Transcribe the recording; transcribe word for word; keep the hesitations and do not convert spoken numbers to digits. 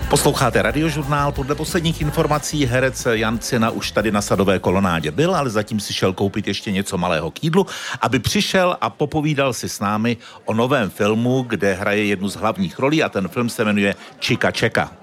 Posloucháte Radiožurnál. Podle posledních informací herec Jan Cina už tady na Sadové kolonádě byl, ale zatím si šel koupit ještě něco malého k jídlu, aby přišel a popovídal si s námi o novém filmu, kde hraje jednu z hlavních rolí, a ten film se jmenuje Čika Čeka.